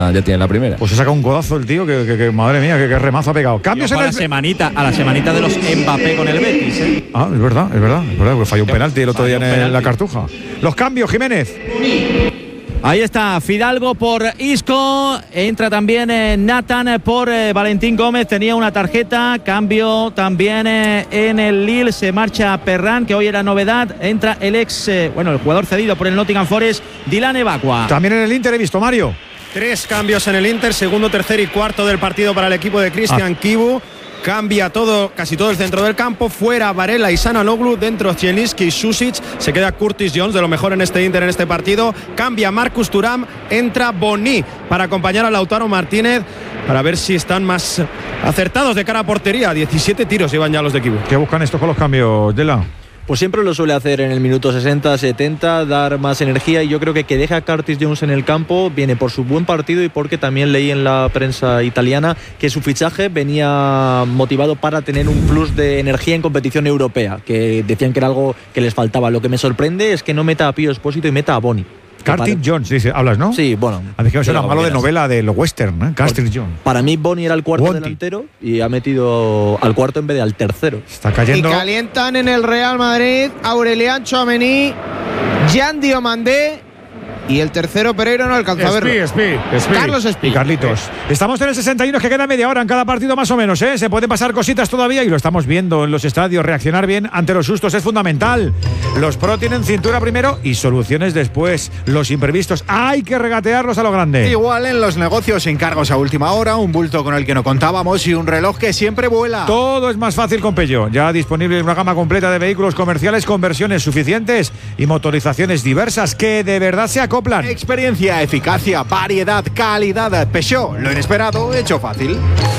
ya tiene la primera. Pues se saca un codazo el tío, que madre mía, que remazo ha pegado. Cambios a la semanita de los Mbappé con el Betis, ¿eh? Ah, es verdad, porque falló un penalti el otro día en la Cartuja. Los cambios, Jiménez. Ahí está Fidalgo por Isco, entra también Nathan por Valentín Gómez, tenía una tarjeta, cambio también en el Lille, se marcha Perrán, que hoy era novedad, entra el jugador cedido por el Nottingham Forest, Dylan Evacqua. También en el Inter he visto, Mario. 3 cambios en el Inter, segundo, tercer y cuarto del partido para el equipo de Christian Kibu. Cambia todo, casi todo el centro del campo. Fuera Varela y Sananoglu, dentro Zielinski y Susic. Se queda Curtis Jones, de lo mejor en este Inter en este partido. Cambia Marcus Thuram, entra Boni para acompañar a Lautaro Martínez, para ver si están más acertados de cara a portería. 17 tiros llevan ya los de Kibu. ¿Qué buscan estos con los cambios, Dela? Pues siempre lo suele hacer en el minuto 60-70, dar más energía, y yo creo que deja a Curtis Jones en el campo viene por su buen partido y porque también leí en la prensa italiana que su fichaje venía motivado para tener un plus de energía en competición europea, que decían que era algo que les faltaba. Lo que me sorprende es que no meta a Pío Espósito y meta a Boni. Curtis Jones, dice, hablas, ¿no? Sí, bueno. A mí que me suena malo de novela de lo western, ¿eh? Curtis Jones. Para mí Boni era el cuarto delantero y ha metido al cuarto en vez de al tercero. Está cayendo. Y calientan en el Real Madrid Aurelian Tchouaméni, Jan Diomandé y el tercero Pereiro no alcanzó a verlo. Carlos Espí. Y Carlitos. Estamos en el 61, que queda media hora en cada partido más o menos, ¿eh? Se pueden pasar cositas todavía y lo estamos viendo en los estadios. Reaccionar bien ante los sustos es fundamental. Los pro tienen cintura primero y soluciones después. Los imprevistos hay que regatearlos a lo grande. Igual en los negocios, encargos a última hora, un bulto con el que no contábamos y un reloj que siempre vuela. Todo es más fácil con Peugeot. Ya disponible en una gama completa de vehículos comerciales con versiones suficientes y motorizaciones diversas que de verdad se acoplan. Experiencia, eficacia, variedad, calidad. Peugeot, lo inesperado hecho fácil.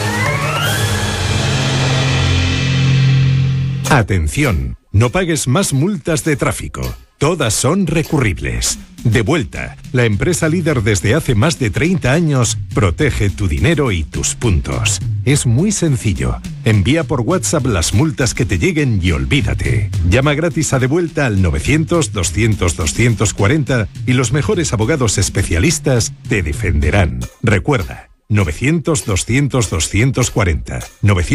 Atención, no pagues más multas de tráfico. Todas son recurribles. Devuelta, la empresa líder desde hace más de 30 años, protege tu dinero y tus puntos. Es muy sencillo. Envía por WhatsApp las multas que te lleguen y olvídate. Llama gratis a Devuelta al 900-200-240 y los mejores abogados especialistas te defenderán. Recuerda, 900-200-240,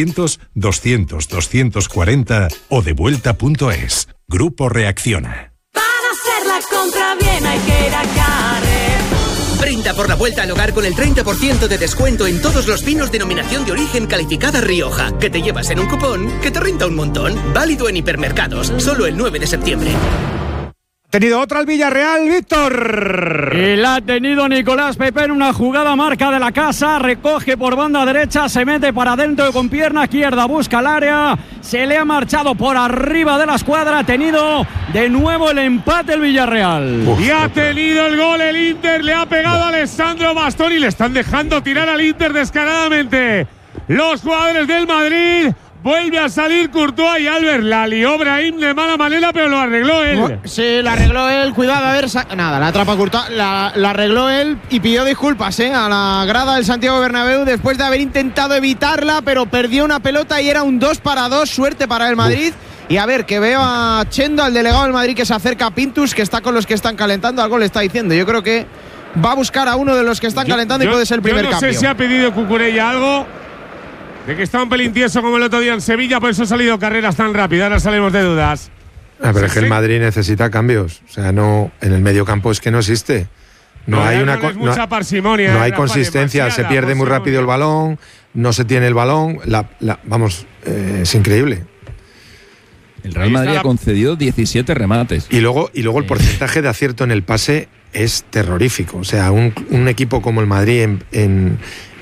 900-200-240 o devuelta.es. Grupo Reacciona. La compra bien hay que ir a Carrer. Brinda por la vuelta al hogar con el 30% de descuento en todos los vinos denominación de origen calificada Rioja, que te llevas en un cupón que te renta un montón. Válido en hipermercados, solo el 9 de septiembre. Ha tenido otra el Villarreal, Víctor. Y la ha tenido Nicolás Pepe en una jugada marca de la casa. Recoge por banda derecha, se mete para adentro con pierna izquierda, busca el área. Se le ha marchado por arriba de la escuadra. Ha tenido de nuevo el empate el Villarreal. Y ha tenido el gol el Inter. Le ha pegado a Alessandro Bastoni. Le están dejando tirar al Inter descaradamente los jugadores del Madrid. Vuelve a salir Courtois y Albert. La lió Brahim de mala manera, pero lo arregló él. Sí, la arregló él. Cuidado, a ver. Nada, la atrapa Courtois. La arregló él y pidió disculpas a la grada del Santiago Bernabéu después de haber intentado evitarla, pero perdió una pelota y era un 2-2. Suerte para el Madrid. Y a ver, que veo a Chendo, al delegado del Madrid, que se acerca a Pintus, que está con los que están calentando. Algo le está diciendo. Yo creo que va a buscar a uno de los que están calentando y puede ser el primer cambio. Yo no sé si ha pedido Cucurella algo. De que está un pelín tieso como el otro día en Sevilla, por eso ha salido carreras tan rápidas. Ahora salimos de dudas. Pero es que el Madrid necesita cambios. O sea, no, en el medio campo es que no existe. No hay mucha parsimonia. No hay consistencia. Se pierde muy rápido el balón. No se tiene el balón. Vamos, es increíble. El Real Madrid ha concedido 17 remates. Y luego el porcentaje de acierto en el pase es terrorífico. O sea, un equipo como el Madrid en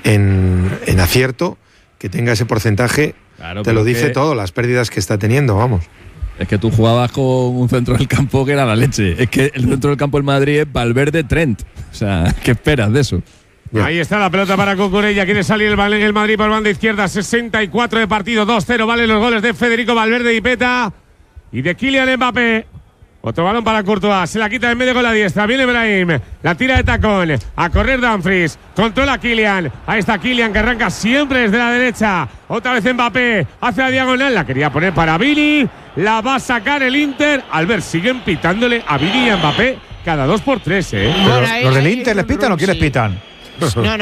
acierto, que tenga ese porcentaje, claro, te lo dice todo, las pérdidas que está teniendo, vamos. Es que tú jugabas con un centro del campo que era la leche. Es que el centro del campo del Madrid es Valverde, Trent. O sea, ¿qué esperas de eso? Ahí está la pelota para Cucurella. Quiere salir el Madrid por banda izquierda. 64 de partido, 2-0. Valen los goles de Federico Valverde y Peta y de Kylian Mbappé. Otro balón para Courtois, se la quita en medio con la diestra, viene Brahim, la tira de tacón, a correr Dumfries, controla Kylian, ahí está Kylian que arranca siempre desde la derecha, otra vez Mbappé, hace la diagonal, la quería poner para Vini, la va a sacar el Inter, Albert, siguen pitándole a Vini y a Mbappé cada 2 por 3, ¿Los del Inter les pitan o quiénes pitan? No,